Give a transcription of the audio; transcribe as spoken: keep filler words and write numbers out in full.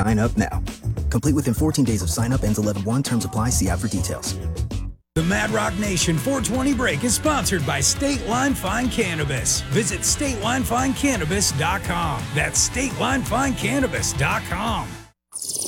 Sign up now. Complete within fourteen days of sign up. Ends eleven one. Terms apply. See app for details. The Mad Rock Nation four twenty break is sponsored by State Line Fine Cannabis. Visit state line fine cannabis dot com. That's state line fine cannabis dot com.